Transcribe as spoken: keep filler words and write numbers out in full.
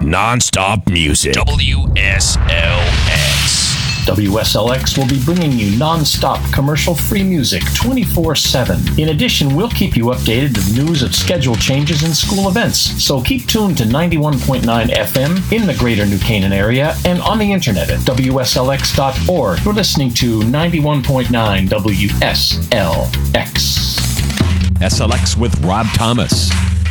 non-stop music. W S L X. W S L X will be bringing you non-stop commercial-free music twenty-four seven. In addition, we'll keep you updated with news of schedule changes and school events. So keep tuned to ninety-one point nine F M in the greater New Canaan area and on the internet at W S L X dot org. You're listening to ninety-one point nine W S L X. S L X with Rob Thomas.